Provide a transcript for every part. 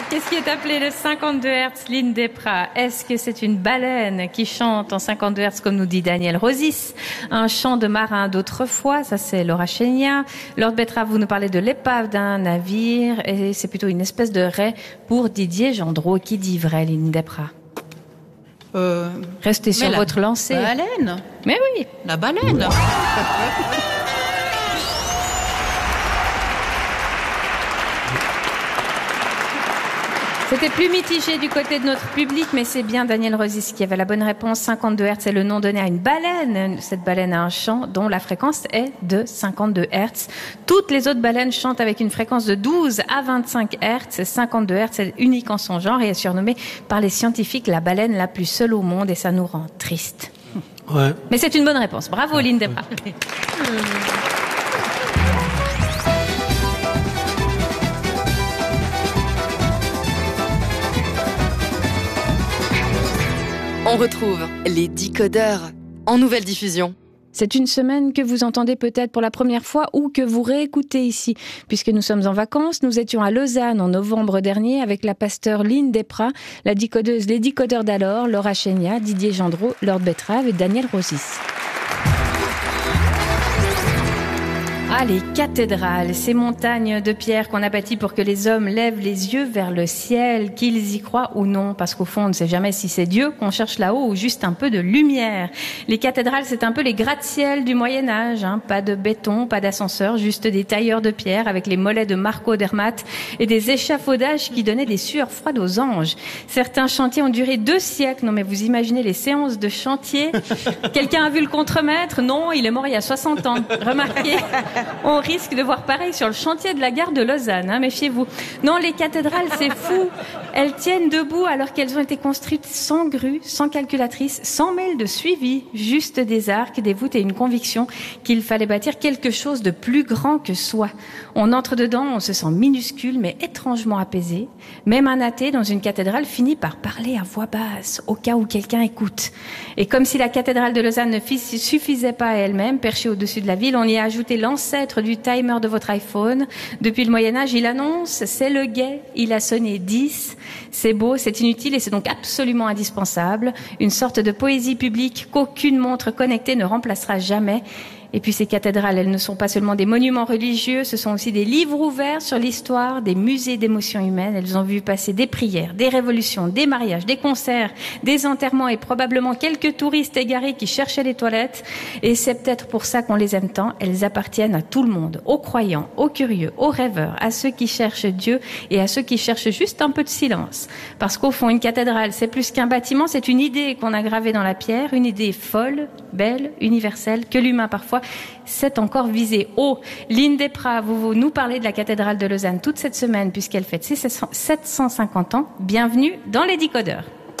Qu'est-ce qui est appelé le 52 Hz, Lynn Desprats? Est-ce que c'est une baleine qui chante en 52 Hz, comme nous dit Daniel Rosis? Un chant de marin d'autrefois, ça c'est Laura Chénia. Lord Betrave, vous nous parlez de l'épave d'un navire, et c'est plutôt une espèce de raie pour Didier Gendreau. Qui dit vrai, Lynn Desprats? Restez sur votre lancée. La baleine. Mais oui. La baleine. C'était plus mitigé du côté de notre public, mais c'est bien Daniel Rosis qui avait la bonne réponse. 52 Hz, c'est le nom donné à une baleine. Cette baleine a un chant dont la fréquence est de 52 Hz. Toutes les autres baleines chantent avec une fréquence de 12 à 25 Hz. 52 Hz est unique en son genre et est surnommée par les scientifiques la baleine la plus seule au monde, et ça nous rend triste. Ouais. Mais c'est une bonne réponse. Bravo, Lynn Desprats. On retrouve les Décodeurs en nouvelle diffusion. C'est une semaine que vous entendez peut-être pour la première fois ou que vous réécoutez ici, puisque nous sommes en vacances. Nous étions à Lausanne en novembre dernier avec la pasteur Lynn Desprats, la décodeuse Les Décodeurs d'alors, Laura Chénia, Didier Gendreau, Lord Betrave et Daniel Rosis. Ah, les cathédrales, ces montagnes de pierre qu'on a bâties pour que les hommes lèvent les yeux vers le ciel, qu'ils y croient ou non, parce qu'au fond, on ne sait jamais si c'est Dieu qu'on cherche là-haut ou juste un peu de lumière. Les cathédrales, c'est un peu les gratte-ciel du Moyen-Âge, hein. Pas de béton, pas d'ascenseur, juste des tailleurs de pierre avec les mollets de Marco Dermatt et des échafaudages qui donnaient des sueurs froides aux anges. Certains chantiers ont duré 2 siècles. Non, mais vous imaginez les séances de chantier? Quelqu'un a vu le contremaître? Non, il est mort il y a 60 ans. Remarquez. On risque de voir pareil sur le chantier de la gare de Lausanne, hein, méfiez-vous. Non, les cathédrales, c'est fou. Elles tiennent debout alors qu'elles ont été construites sans grue, sans calculatrice, sans mail de suivi, juste des arcs, des voûtes et une conviction qu'il fallait bâtir quelque chose de plus grand que soi. On entre dedans, on se sent minuscule mais étrangement apaisé. Même un athée dans une cathédrale finit par parler à voix basse, au cas où quelqu'un écoute. Et comme si la cathédrale de Lausanne ne suffisait pas à elle-même, perchée au-dessus de la ville, on y a ajouté l'ancêtre du timer de votre iPhone. Depuis le Moyen-Âge, il annonce, c'est le guet, il a sonné 10. C'est beau, c'est inutile et c'est donc absolument indispensable. Une sorte de poésie publique qu'aucune montre connectée ne remplacera jamais. Et puis ces cathédrales, elles ne sont pas seulement des monuments religieux, ce sont aussi des livres ouverts sur l'histoire, des musées d'émotions humaines. Elles ont vu passer des prières, des révolutions, des mariages, des concerts, des enterrements et probablement quelques touristes égarés qui cherchaient les toilettes. Et c'est peut-être pour ça qu'on les aime tant. Elles appartiennent à tout le monde, aux croyants, aux curieux, aux rêveurs, à ceux qui cherchent Dieu et à ceux qui cherchent juste un peu de silence. Parce qu'au fond, une cathédrale, c'est plus qu'un bâtiment, c'est une idée qu'on a gravée dans la pierre, une idée folle, belle, universelle, que l'humain parfois c'est encore visé haut. Lynn Desprats, vous nous parlez de la cathédrale de Lausanne toute cette semaine puisqu'elle fête ses 750 ans. Bienvenue dans les Décodeurs.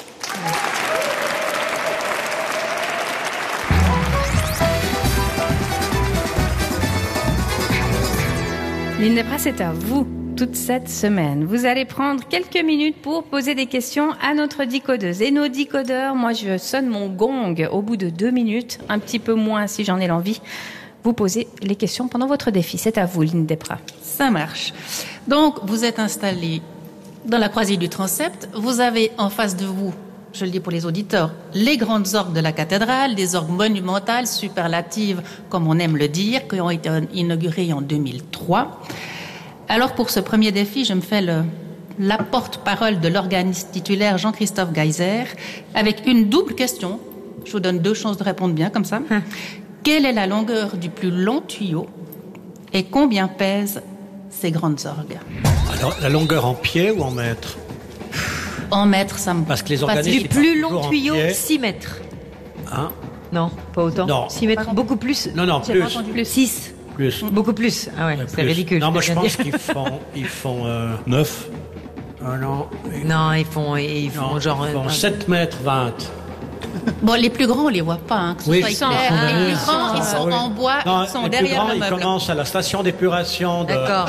Lynn Desprats, c'est à vous toute cette semaine. Vous allez prendre quelques minutes pour poser des questions à notre décodeuse. Et nos décodeurs, moi je sonne mon gong au bout de 2 minutes, un petit peu moins si j'en ai l'envie. Vous posez les questions pendant votre défi. C'est à vous, Lynn Desprats. Ça marche. Donc, vous êtes installé dans la croisée du transept. Vous avez en face de vous, je le dis pour les auditeurs, les grandes orgues de la cathédrale, des orgues monumentales, superlatives, comme on aime le dire, qui ont été inaugurées en 2003. Alors, pour ce premier défi, je me fais la porte-parole de l'organiste titulaire Jean-Christophe Geiser, avec une double question. Je vous donne 2 chances de répondre bien, comme ça. Quelle est la longueur du plus long tuyau et combien pèsent ces grandes orgues? Alors, la longueur en pied ou en mètres? En mètres, ça me... Parce que les organismes... Du plus long tuyau, 6 mètres. Hein? Non, pas autant. Non. 6 mètres, beaucoup plus. Non, plus. 6. Plus. Beaucoup plus. Ah ouais, c'est Plus. ridicule. Non, moi je pense qu'ils font 9. Non. Non, ils font genre... Ils font 7 mètres 20. Bon, les plus grands, on les voit pas, hein, que ce soit clair. Les plus grands, ils sont en bois, ils sont derrière le meuble. Ils commencent à la station d'épuration D'accord.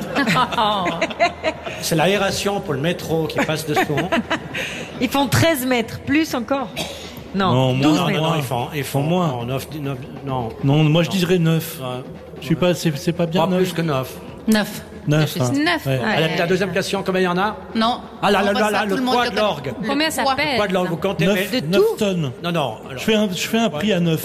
C'est l'aération pour le métro qui passe dessous. Ils font 13 mètres, plus encore. Non, 12 mètres. Non, ils font moins. 9, non, moi je dirais 9. Je suis pas, c'est pas bien. Pas 9. plus que 9. 9. 9. Hein. 9. Ouais. La deuxième question, combien il y en a? Non. Ah là, On passe à le tout monde poids le de l'orgue. Combien ça poids. pèse? Le poids de l'orgue, vous comptez 9 tonnes. Non, non. Je fais un prix à 9.